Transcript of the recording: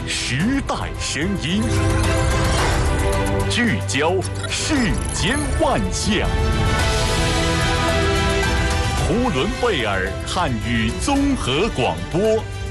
时代声音，聚焦世间万象。呼伦贝尔汉语综合广播